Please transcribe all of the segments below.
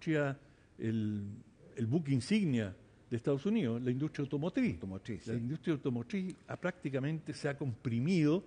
industria, el buque insignia de Estados Unidos, la industria automotriz. La industria automotriz prácticamente se ha comprimido,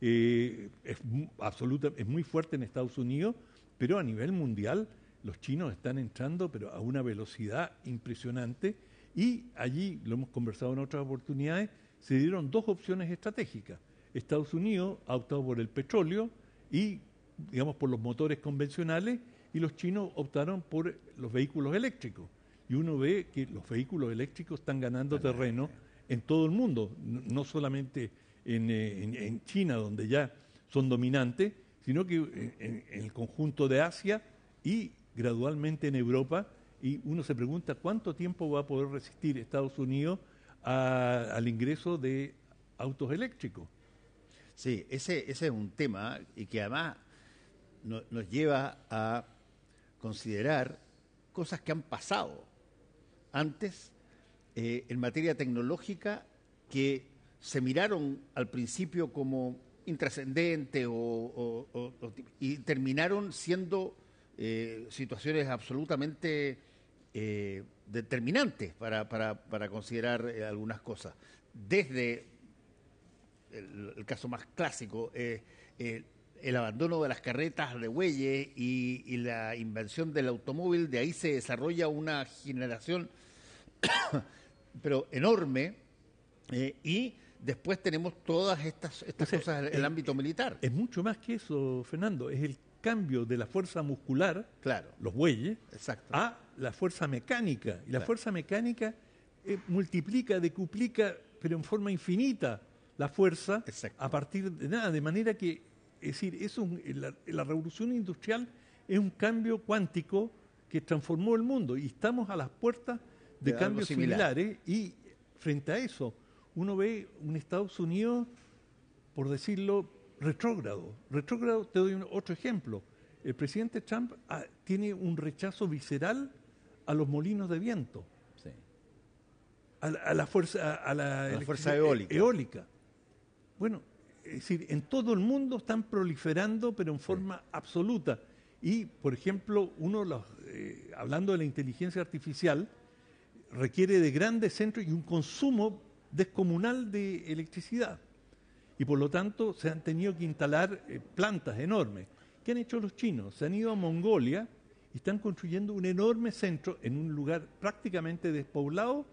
es muy fuerte en Estados Unidos, pero a nivel mundial los chinos están entrando pero a una velocidad impresionante, y allí, lo hemos conversado en otras oportunidades, se dieron dos opciones estratégicas. Estados Unidos ha optado por el petróleo y, digamos, por los motores convencionales, y los chinos optaron por los vehículos eléctricos. Y uno ve que los vehículos eléctricos están ganando terreno en todo el mundo, no solamente en China, donde ya son dominantes, sino que en el conjunto de Asia y gradualmente en Europa. Y uno se pregunta cuánto tiempo va a poder resistir Estados Unidos al ingreso de autos eléctricos. Sí, ese es un tema y que además nos lleva a considerar cosas que han pasado antes en materia tecnológica, que se miraron al principio como intrascendentes y terminaron siendo situaciones absolutamente determinantes para considerar algunas cosas. Desde el caso más clásico, el abandono de las carretas de bueyes y la invención del automóvil. De ahí se desarrolla una generación pero enorme, y después tenemos todas estas cosas en el ámbito militar. Es mucho más que eso, Fernando, es el cambio de la fuerza muscular, claro, los bueyes, exacto, a la fuerza mecánica. Y la fuerza mecánica multiplica, decuplica, pero en forma infinita la fuerza. Exacto. A partir de nada, de manera que, es decir, la revolución industrial es un cambio cuántico que transformó el mundo, y estamos a las puertas de cambios similares. Y frente a eso, uno ve un Estados Unidos, por decirlo, retrógrado. Retrógrado, te doy otro ejemplo. El presidente Trump tiene un rechazo visceral a los molinos de viento, sí, a la fuerza eólica. Bueno, es decir, en todo el mundo están proliferando, pero en forma absoluta. Y, por ejemplo, hablando de la inteligencia artificial, requiere de grandes centros y un consumo descomunal de electricidad. Y por lo tanto se han tenido que instalar plantas enormes. ¿Qué han hecho los chinos? Se han ido a Mongolia y están construyendo un enorme centro en un lugar prácticamente despoblado.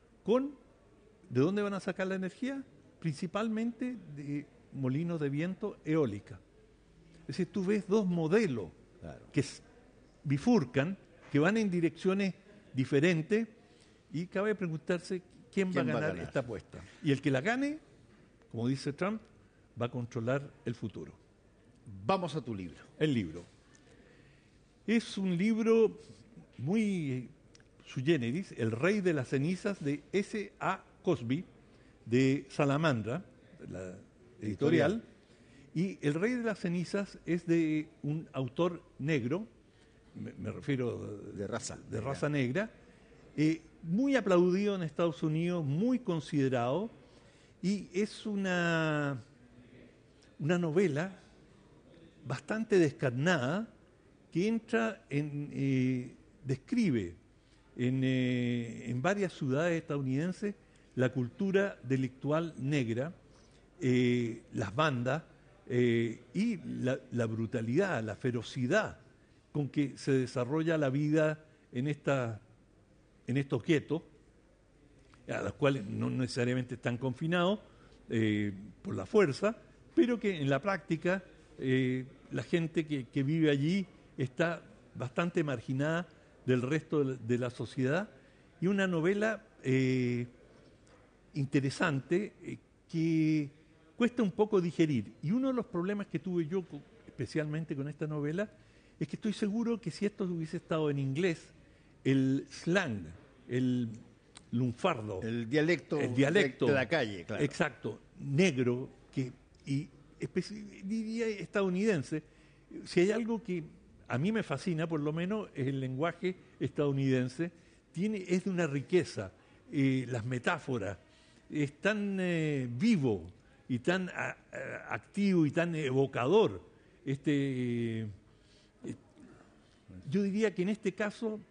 ¿De dónde van a sacar la energía? Principalmente de molinos de viento eólica. Es decir, tú ves dos modelos, claro, que bifurcan, que van en direcciones diferentes, y cabe preguntarse quién va a ganar esta apuesta. Y el que la gane, como dice Trump, va a controlar el futuro. Vamos a tu libro. El libro. Es un libro muy sui generis, El Rey de las Cenizas, de S.A. Cosby, de Salamandra, la editorial. Y El Rey de las Cenizas es de un autor negro, me refiero de raza negra, muy aplaudido en Estados Unidos, muy considerado, y es una novela bastante descarnada que describe en varias ciudades estadounidenses la cultura delictual negra, las bandas, y la brutalidad, la ferocidad con que se desarrolla la vida en estos guetos, a los cuales no necesariamente están confinados por la fuerza, pero que en la práctica la gente que vive allí está bastante marginada del resto de la sociedad. Y una novela interesante que cuesta un poco digerir. Y uno de los problemas que tuve yo, especialmente con esta novela, es que estoy seguro que si esto hubiese estado en inglés, el slang, el lunfardo, el dialecto de la calle, claro, exacto, negro, diría estadounidense, si hay algo que a mí me fascina, por lo menos, es el lenguaje estadounidense. Es de una riqueza, las metáforas, es tan vivo y tan activo y tan evocador. Yo diría que en este caso